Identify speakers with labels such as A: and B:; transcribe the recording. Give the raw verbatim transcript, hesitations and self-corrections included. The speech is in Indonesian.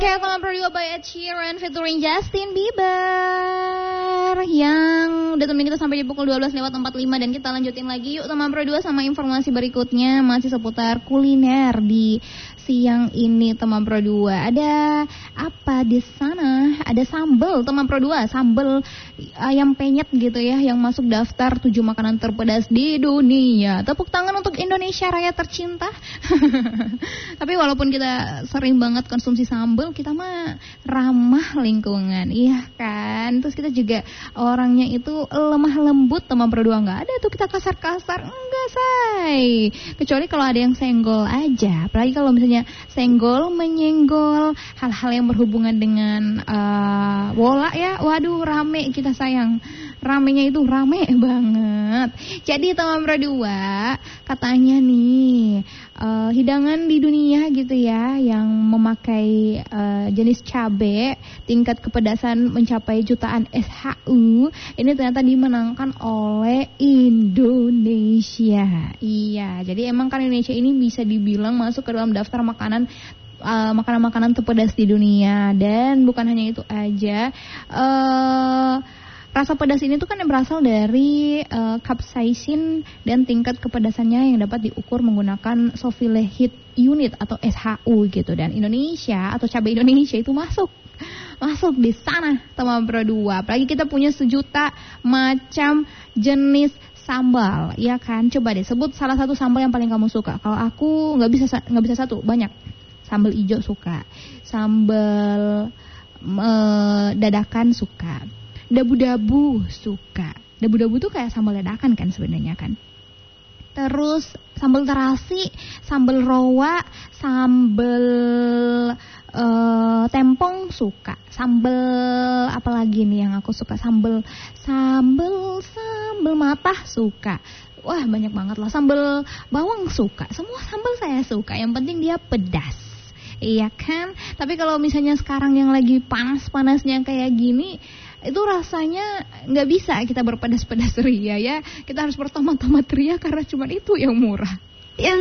A: Teman Pro dua by Ed Sheeran featuring Justin Bieber yang udah temenin kita sampai di pukul dua belas lewat empat puluh lima dan kita lanjutin lagi yuk teman Pro dua sama informasi berikutnya masih seputar kuliner di siang ini teman Pro dua. Ada apa di sana? Ada sambal teman Pro dua, sambal ayam penyet gitu ya yang masuk daftar tujuh makanan terpedas di dunia. Tepuk tangan untuk Indonesia Raya tercinta. Tapi walaupun kita sering banget konsumsi sambal, kita mah ramah lingkungan, iya kan? Terus kita juga orangnya itu lemah lembut, teman Pro dua, nggak ada tuh kita kasar-kasar, enggak say. Kecuali kalau ada yang senggol aja, apalagi kalau misalnya senggol menyenggol hal-hal yang berhubungan dengan uh, bola ya, waduh rame kita sayang. Ramenya itu rame banget. Jadi teman Pro dua, katanya nih uh, hidangan di dunia gitu ya yang memakai uh, jenis cabai tingkat kepedasan mencapai jutaan S H U ini ternyata dimenangkan oleh Indonesia. Iya, jadi emang kan Indonesia ini bisa dibilang masuk ke dalam daftar makanan Uh, makanan-makanan terpedas di dunia. Dan bukan hanya itu aja, uh, rasa pedas ini tuh kan berasal dari uh, capsaicin dan tingkat kepedasannya yang dapat diukur menggunakan Scoville Heat Unit atau S H U gitu. Dan Indonesia atau cabai Indonesia itu masuk masuk di sana teman Pro dua. Apalagi kita punya sejuta macam jenis sambal, ya kan? Coba deh sebut salah satu sambal yang paling kamu suka. Kalau aku nggak bisa nggak bisa satu, banyak. Sambal hijau suka, sambal e, dadakan suka, dabu-dabu suka. Dabu-dabu tuh kayak sambal dadakan kan sebenarnya kan. Terus sambal terasi, sambal rawa, sambal e, tempong suka. Sambal apalagi nih yang aku suka? Sambal sambal sambal matah suka. Wah banyak banget lah. Sambal bawang suka. Semua sambal saya suka. Yang penting dia pedas. Iya kan? Tapi kalau misalnya sekarang yang lagi panas-panasnya kayak gini, itu rasanya nggak bisa kita berpedas-pedas ria ya. Kita harus bertomat-tomat ria karena cuma itu yang murah.